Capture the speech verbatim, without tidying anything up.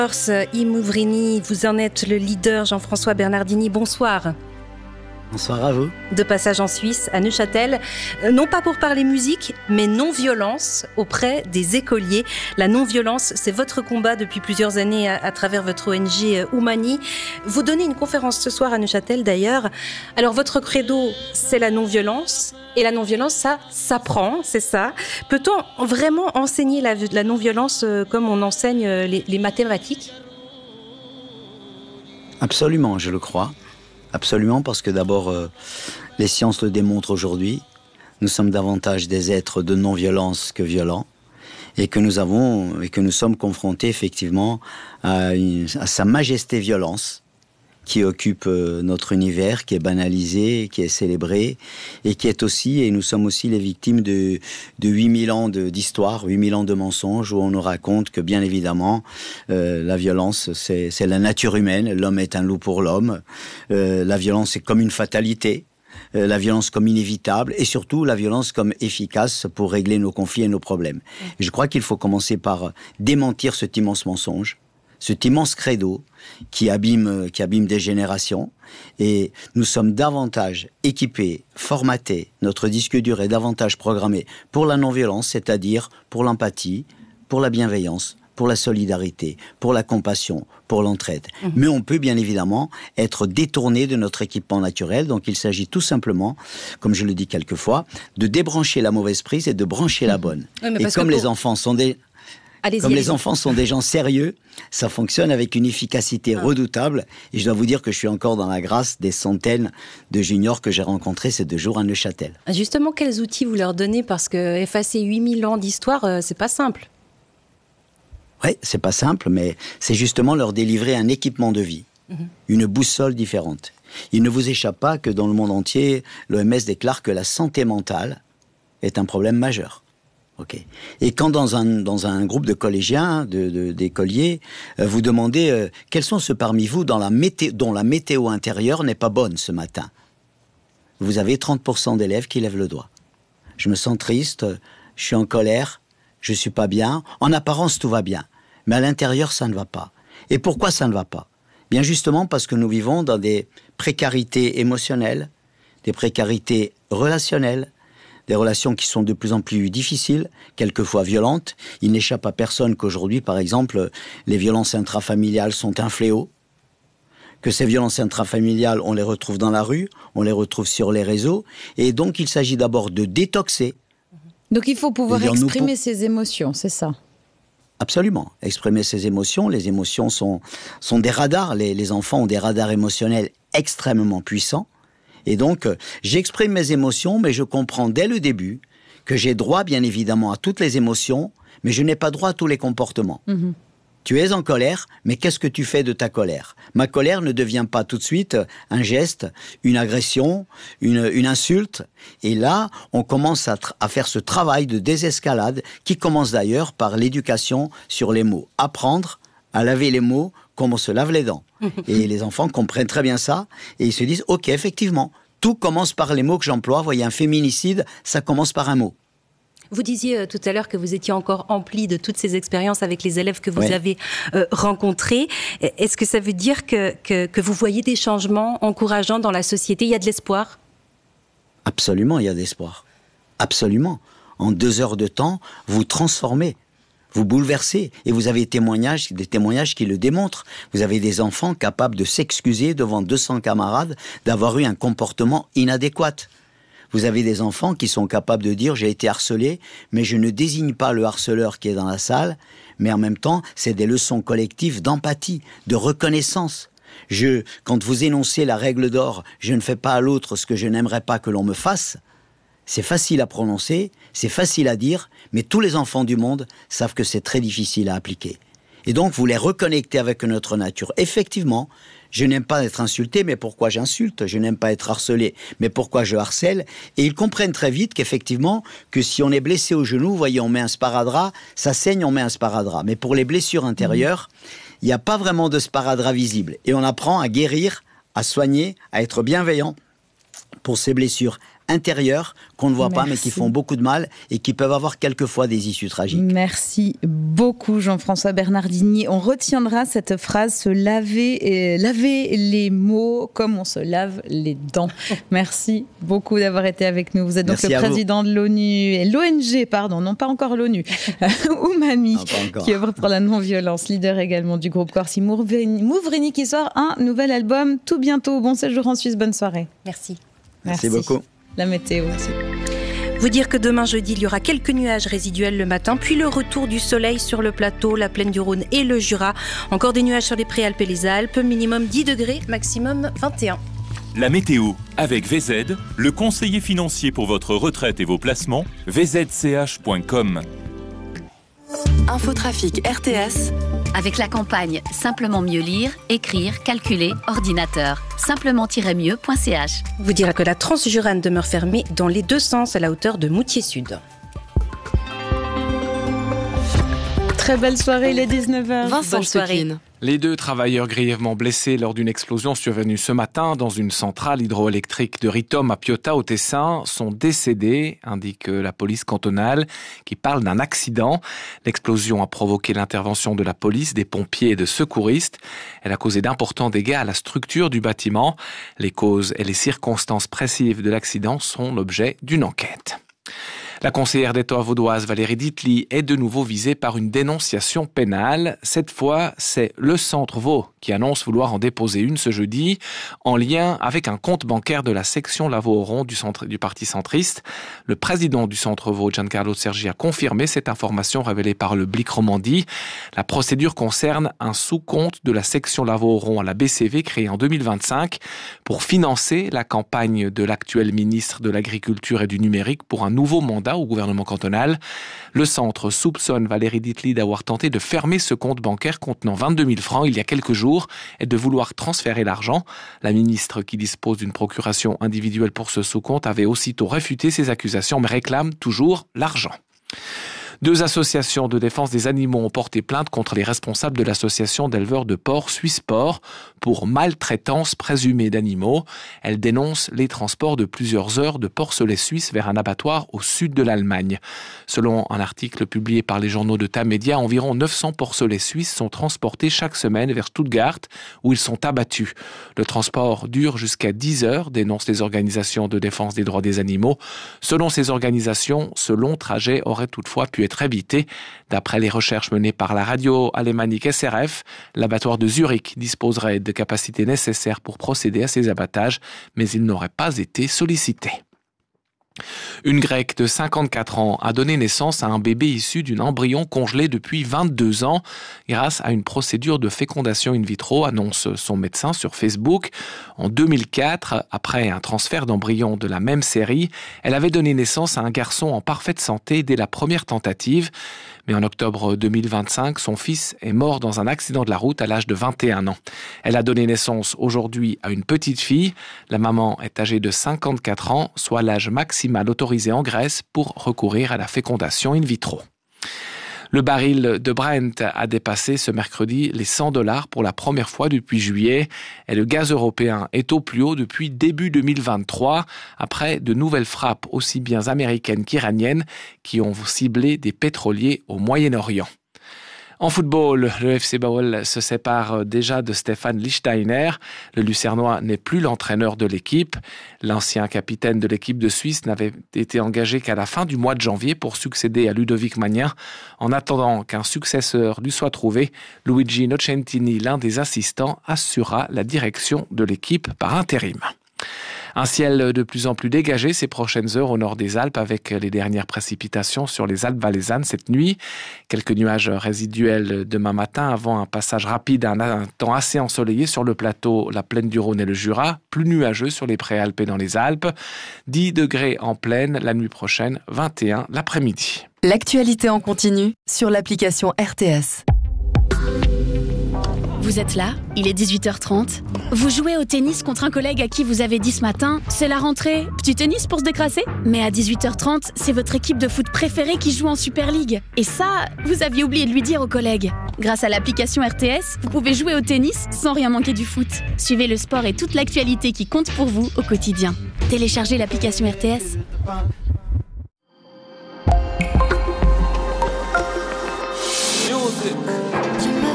Imouvrini, vous en êtes le leader. Jean-François Bernardini, bonsoir. Bonsoir à vous. De passage en Suisse, à Neuchâtel, non pas pour parler musique, mais non-violence auprès des écoliers. La non-violence, c'est votre combat depuis plusieurs années à, à travers votre O N G Oumani. Vous donnez une conférence ce soir à Neuchâtel d'ailleurs. Alors votre credo, c'est la non-violence. Et la non-violence, ça s'apprend, c'est ça. Peut-on vraiment enseigner la, la non-violence comme on enseigne les, les mathématiques ? Absolument, je le crois. Absolument, parce que d'abord, euh, les sciences le démontrent aujourd'hui. Nous sommes davantage des êtres de non-violence que violents, et que nous avons et que nous sommes confrontés effectivement à, une, à sa majesté violence, qui occupe euh, notre univers, qui est banalisé, qui est célébré, et qui est aussi, et nous sommes aussi les victimes de, de huit mille ans de, d'histoire, huit mille ans de mensonges, où on nous raconte que, bien évidemment, euh, la violence, c'est, c'est la nature humaine, l'homme est un loup pour l'homme, euh, la violence est comme une fatalité, euh, la violence comme inévitable, et surtout la violence comme efficace pour régler nos conflits et nos problèmes. Et je crois qu'il faut commencer par démentir cet immense mensonge, cet immense credo qui abîme, qui abîme des générations. Et nous sommes davantage équipés, formatés, notre disque dur est davantage programmé pour la non-violence, c'est-à-dire pour l'empathie, pour la bienveillance, pour la solidarité, pour la compassion, pour l'entraide. Mmh. Mais on peut bien évidemment être détourné de notre équipement naturel, donc il s'agit tout simplement, comme je le dis quelquefois, de débrancher la mauvaise prise et de brancher mmh. la bonne. Oui, et comme pour... les enfants sont des... Allez-y, Comme allez-y. les enfants sont des gens sérieux, ça fonctionne avec une efficacité ah. redoutable. Et je dois vous dire que je suis encore dans la grâce des centaines de juniors que j'ai rencontrés ces deux jours à Neuchâtel. Justement, quels outils vous leur donnez ? Parce que effacer huit mille ans d'histoire, euh, c'est pas simple. Oui, c'est pas simple, mais c'est justement leur délivrer un équipement de vie, mmh. une boussole différente. Il ne vous échappe pas que dans le monde entier, l'O M S déclare que la santé mentale est un problème majeur. Okay. Et quand dans un, dans un groupe de collégiens, de, de, d'écoliers, euh, vous demandez euh, quels sont ceux parmi vous dans la mété- dont la météo intérieure n'est pas bonne ce matin, vous avez trente pour cent d'élèves qui lèvent le doigt. Je me sens triste, je suis en colère, je suis pas bien. En apparence, tout va bien. Mais à l'intérieur, ça ne va pas. Et pourquoi ça ne va pas ? Bien justement parce que nous vivons dans des précarités émotionnelles, des précarités relationnelles, des relations qui sont de plus en plus difficiles, quelquefois violentes. Il n'échappe à personne qu'aujourd'hui, par exemple, les violences intrafamiliales sont un fléau, que ces violences intrafamiliales, on les retrouve dans la rue, on les retrouve sur les réseaux, et donc il s'agit d'abord de détoxer. Donc il faut pouvoir exprimer pour... ses émotions, c'est ça ? Absolument, exprimer ses émotions. Les émotions sont, sont des radars, les, les enfants ont des radars émotionnels extrêmement puissants. Et donc, euh, j'exprime mes émotions, mais je comprends dès le début que j'ai droit, bien évidemment, à toutes les émotions, mais je n'ai pas droit à tous les comportements. Mmh. Tu es en colère, mais qu'est-ce que tu fais de ta colère ? Ma colère ne devient pas tout de suite un geste, une agression, une, une insulte. Et là, on commence à, tra- à faire ce travail de désescalade qui commence d'ailleurs par l'éducation sur les mots. Apprendre à laver les mots comme on se lave les dents. Et les enfants comprennent très bien ça, et ils se disent, ok, effectivement, tout commence par les mots que j'emploie. Vous voyez, un féminicide, ça commence par un mot. Vous disiez euh, tout à l'heure que vous étiez encore empli de toutes ces expériences avec les élèves que vous ouais. avez euh, rencontrés. Est-ce que ça veut dire que, que, que vous voyez des changements encourageants dans la société ? Il y a de l'espoir ? Absolument, il y a de l'espoir. Absolument. En deux heures de temps, vous transformez. Vous bouleversez, et vous avez des témoignages, des témoignages qui le démontrent. Vous avez des enfants capables de s'excuser devant deux cents camarades d'avoir eu un comportement inadéquat. Vous avez des enfants qui sont capables de dire « j'ai été harcelé, mais je ne désigne pas le harceleur qui est dans la salle », mais en même temps, c'est des leçons collectives d'empathie, de reconnaissance. Je, quand vous énoncez la règle d'or « je ne fais pas à l'autre ce que je n'aimerais pas que l'on me fasse », c'est facile à prononcer, c'est facile à dire, mais tous les enfants du monde savent que c'est très difficile à appliquer. Et donc, vous les reconnectez avec notre nature. Effectivement, je n'aime pas être insulté, mais pourquoi j'insulte ? Je n'aime pas être harcelé, mais pourquoi je harcèle ? Et ils comprennent très vite qu'effectivement, que si on est blessé au genou, vous voyez, on met un sparadrap, ça saigne, on met un sparadrap. Mais pour les blessures intérieures, il n'y a pas vraiment de sparadrap visible. Et on apprend à guérir, à soigner, à être bienveillant pour ces blessures intérieures qu'on ne voit Merci. pas, mais qui font beaucoup de mal et qui peuvent avoir quelquefois des issues tragiques. Merci beaucoup Jean-François Bernardini. On retiendra cette phrase, se laver, et laver les mots comme on se lave les dents. Merci beaucoup d'avoir été avec nous. Vous êtes donc Merci le président de l'ONU, et l'O N G, pardon, non pas encore l'ONU, Umami, non, qui œuvre pour la non-violence, leader également du groupe Corsi Mouvrini, Mouvrini qui sort un nouvel album tout bientôt. Bon séjour en Suisse, bonne soirée. Merci. Merci, Merci beaucoup. La météo. Merci. Vous dire que demain jeudi, il y aura quelques nuages résiduels le matin, puis le retour du soleil sur le plateau, la plaine du Rhône et le Jura. Encore des nuages sur les Préalpes et les Alpes, minimum dix degrés, maximum vingt et un. La météo avec V Z, le conseiller financier pour votre retraite et vos placements, v z c h point com. Infotrafic R T S. Avec la campagne Simplement mieux lire, écrire, calculer, ordinateur. simplement-mieux point c h. Vous dire que la Transjurane demeure fermée dans les deux sens à la hauteur de Moutier Sud. Très belle soirée, il est dix-neuf heures. Vincent Bonne soirée. Stokin. Les deux travailleurs grièvement blessés lors d'une explosion survenue ce matin dans une centrale hydroélectrique de Ritom à Piotta au Tessin sont décédés, indique la police cantonale qui parle d'un accident. L'explosion a provoqué l'intervention de la police, des pompiers et de secouristes. Elle a causé d'importants dégâts à la structure du bâtiment. Les causes et les circonstances précises de l'accident sont l'objet d'une enquête. La conseillère d'État vaudoise Valérie Ditli est de nouveau visée par une dénonciation pénale. Cette fois, c'est le Centre Vaud qui annonce vouloir en déposer une ce jeudi en lien avec un compte bancaire de la section Lavaux-Oron du, centre, du Parti centriste. Le président du Centre Vaud, Giancarlo Sergi, a confirmé cette information révélée par le Blick Romandie. La procédure concerne un sous-compte de la section Lavaux-Oron à la B C V créé en deux mille vingt-cinq pour financer la campagne de l'actuel ministre de l'Agriculture et du Numérique pour un nouveau mandat au gouvernement cantonal. Le centre soupçonne Valérie Ditli d'avoir tenté de fermer ce compte bancaire contenant vingt-deux mille francs il y a quelques jours et de vouloir transférer l'argent. La ministre, qui dispose d'une procuration individuelle pour ce sous-compte, avait aussitôt réfuté ces accusations mais réclame toujours l'argent. Deux associations de défense des animaux ont porté plainte contre les responsables de l'association d'éleveurs de porcs Suissport pour maltraitance présumée d'animaux. Elles dénoncent les transports de plusieurs heures de porcelets suisses vers un abattoir au sud de l'Allemagne. Selon un article publié par les journaux de Tamedia, environ neuf cents porcelets suisses sont transportés chaque semaine vers Stuttgart où ils sont abattus. Le transport dure jusqu'à dix heures, dénoncent les organisations de défense des droits des animaux. Selon ces organisations, ce long trajet aurait toutefois pu être évité. D'après les recherches menées par la radio alémanique S R F, l'abattoir de Zurich disposerait de capacités nécessaires pour procéder à ces abattages, mais il n'aurait pas été sollicité. Une Grecque de cinquante-quatre ans a donné naissance à un bébé issu d'un embryon congelé depuis vingt-deux ans grâce à une procédure de fécondation in vitro, annonce son médecin sur Facebook. En deux mille quatre, après un transfert d'embryon de la même série, elle avait donné naissance à un garçon en parfaite santé dès la première tentative. Mais en octobre deux mille vingt-cinq, son fils est mort dans un accident de la route à l'âge de vingt et un ans. Elle a donné naissance aujourd'hui à une petite fille. La maman est âgée de cinquante-quatre ans, soit l'âge maximal autorisé en Grèce pour recourir à la fécondation in vitro. Le baril de Brent a dépassé ce mercredi les cent dollars pour la première fois depuis juillet et le gaz européen est au plus haut depuis début deux mille vingt-trois après de nouvelles frappes aussi bien américaines qu'iraniennes qui ont ciblé des pétroliers au Moyen-Orient. En football, le F C Bâle se sépare déjà de Stéphane Lichtsteiner. Le Lucernois n'est plus l'entraîneur de l'équipe. L'ancien capitaine de l'équipe de Suisse n'avait été engagé qu'à la fin du mois de janvier pour succéder à Ludovic Magnin. En attendant qu'un successeur lui soit trouvé, Luigi Nocentini, l'un des assistants, assurera la direction de l'équipe par intérim. Un ciel de plus en plus dégagé ces prochaines heures au nord des Alpes avec les dernières précipitations sur les Alpes valaisannes cette nuit. Quelques nuages résiduels demain matin avant un passage rapide à un temps assez ensoleillé sur le plateau, la plaine du Rhône et le Jura, plus nuageux sur les Préalpes et dans les Alpes. dix degrés en plaine la nuit prochaine, vingt et un l'après-midi. L'actualité en continu sur l'application R T S. Vous êtes là, il est dix-huit heures trente. Vous jouez au tennis contre un collègue à qui vous avez dit ce matin « C'est la rentrée, petit tennis pour se décrasser ?» Mais à dix-huit heures trente, c'est votre équipe de foot préférée qui joue en Super League. Et ça, vous aviez oublié de lui dire au collègue. Grâce à l'application R T S, vous pouvez jouer au tennis sans rien manquer du foot. Suivez le sport et toute l'actualité qui compte pour vous au quotidien. Téléchargez l'application R T S.